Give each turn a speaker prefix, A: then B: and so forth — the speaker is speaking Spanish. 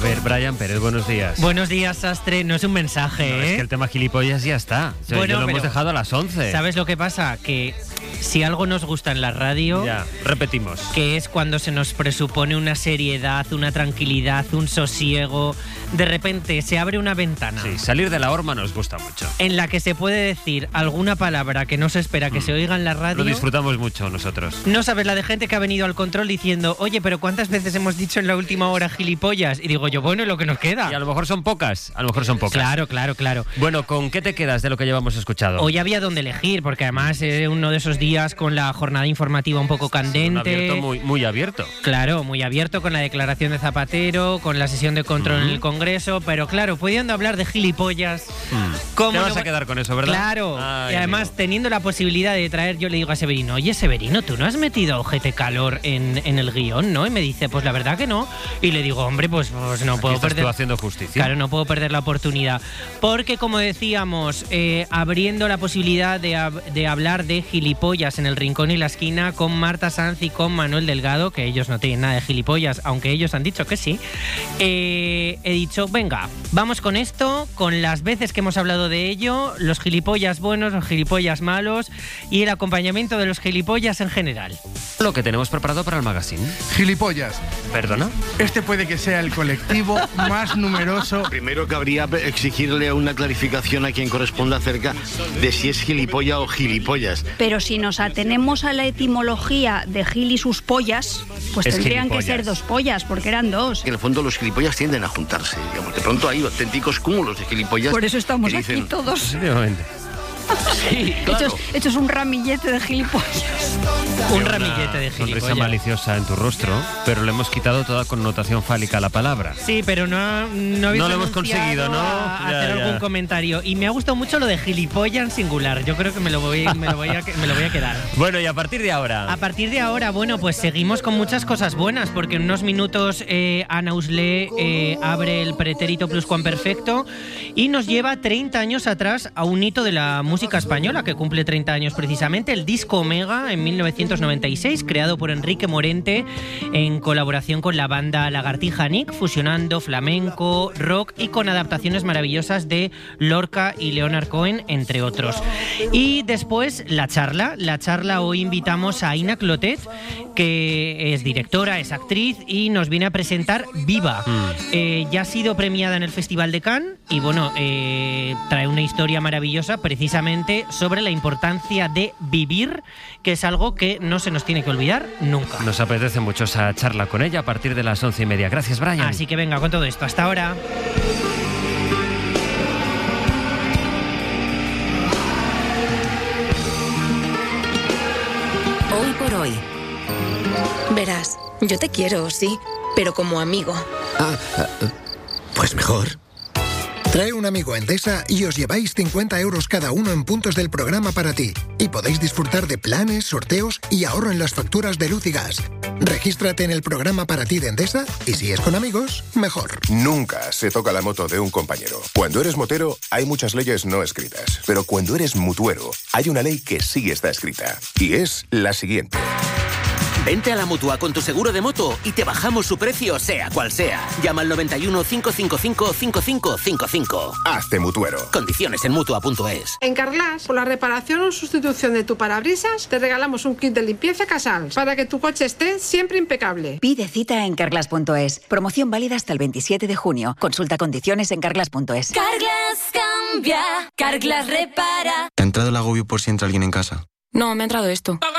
A: ver, Brian Pérez, buenos días.
B: Buenos días, Sastre. No es un mensaje,
A: No, es que el tema gilipollas ya está. O sea,
B: Bueno,
A: ya lo
B: pero
A: hemos dejado a las 11.
B: ¿Sabes lo que pasa? Que si algo nos gusta en la radio,
A: Ya, repetimos.
B: que es cuando se nos presupone una seriedad, una tranquilidad, un sosiego, de repente se abre una ventana.
A: Sí, salir de la horma nos gusta mucho.
B: En la que se puede decir alguna palabra que no se espera que se oiga en la radio.
A: Lo disfrutamos mucho nosotros.
B: No sabes la de gente que ha venido al control diciendo, oye, pero ¿cuántas veces hemos dicho en la última hora gilipollas? Y digo yo, bueno, lo que nos queda.
A: Y a lo mejor son pocas.
B: Claro.
A: Bueno, ¿con qué te quedas de lo que llevamos escuchado?
B: Hoy había donde elegir, porque además es uno de esos días con la jornada informativa un poco candente.
A: Un abierto muy abierto.
B: Claro, muy abierto, con la declaración de Zapatero, con la sesión de control en el Congreso, pero claro, pudiendo hablar de gilipollas.
A: Te vas a quedar con eso, ¿verdad?
B: Claro,
A: Ay,
B: y además
A: amigo.
B: teniendo la posibilidad de traer, yo le digo a Severino, oye Severino, ¿tú no has metido a Ojete Calor en el guión, no? Y me dice, pues la verdad que no. Y le digo, hombre, pues no puedo
A: Estás
B: perder.
A: tú haciendo justicia.
B: Claro, no puedo perder la oportunidad. Porque, como decíamos, abriendo la posibilidad de hablar de gilipollas en el rincón y la esquina con Marta Sanz y con Manuel Delgado, que ellos no tienen nada de gilipollas, aunque ellos han dicho que sí, he dicho, venga, vamos con esto, con las veces que hemos hablado de ello, los gilipollas buenos, los gilipollas malos y el acompañamiento de los gilipollas en general.
A: Lo que tenemos preparado para el magazine.
C: Gilipollas.
A: ¿Perdona?
C: Este puede que sea el colectivo más numeroso.
D: Primero cabría exigirle una clarificación a quien corresponda acerca de si es gilipollas o gilipollas.
E: Pero si nos atenemos a la etimología de gil y sus pollas, pues
A: Es
E: tendrían
A: gilipollas.
E: que ser dos pollas, porque eran dos.
D: En el fondo los gilipollas tienden a juntarse, digamos. De pronto hay auténticos cúmulos de gilipollas.
E: Por eso estamos
D: que
E: aquí
D: dicen,
E: todos.
A: Efectivamente.
D: Sí, claro.
E: Esto es un ramillete de gilipollas.
B: Un ramillete de
A: Sonrisa
B: gilipollas.
A: maliciosa en tu rostro, pero le hemos quitado toda connotación fálica a la palabra.
B: Sí, pero no habéis
A: No lo hemos
B: renunciado
A: conseguido, ¿no?
B: a
A: Ya,
B: hacer
A: ya.
B: algún comentario. Y me ha gustado mucho lo de gilipollas en singular. Yo creo que me lo voy a quedar.
A: Bueno, y a partir de ahora.
B: A partir de ahora, bueno, pues seguimos con muchas cosas buenas, porque en unos minutos Ana Usle abre el pretérito pluscuamperfecto y nos lleva 30 años atrás a un hito de la música española, que cumple 30 años precisamente, el disco Omega en 1996, creado por Enrique Morente en colaboración con la banda Lagartija Nick, fusionando flamenco, rock y con adaptaciones maravillosas de Lorca y Leonard Cohen, entre otros. Y después la charla hoy invitamos a Ina Clotet, que es directora, es actriz y nos viene a presentar Viva. Ya ha sido premiada en el Festival de Cannes y bueno, trae una historia maravillosa precisamente sobre la importancia de vivir, que es algo que no se nos tiene que olvidar nunca.
A: Nos apetece mucho esa charla con ella a partir de las 11:30. Gracias, Brian.
B: Así que venga con todo esto. Hasta ahora.
F: Hoy por hoy. Verás, yo te quiero, sí, pero como amigo.
G: Pues mejor. Trae un amigo a Endesa y os lleváis 50 euros cada uno en puntos del programa para ti. Y podéis disfrutar de planes, sorteos y ahorro en las facturas de luz y gas. Regístrate en el programa para ti de Endesa y si es con amigos, mejor.
H: Nunca se toca la moto de un compañero. Cuando eres motero, hay muchas leyes no escritas. Pero cuando eres mutuero, hay una ley que sí está escrita. Y es la siguiente.
I: Vente a la Mutua con tu seguro de moto y te bajamos su precio, sea cual sea. Llama al 91 555 5555.
H: Hazte mutuero.
I: Condiciones en Mutua.es.
J: En Carglass, por la reparación o sustitución de tu parabrisas, te regalamos un kit de limpieza Casals para que tu coche esté siempre impecable.
K: Pide cita en Carglass.es. Promoción válida hasta el 27 de junio. Consulta condiciones en Carglass.es.
F: Carglass cambia, Carglass repara.
L: ¿Te ha entrado el agobio por si entra alguien en casa?
F: No, me ha entrado esto.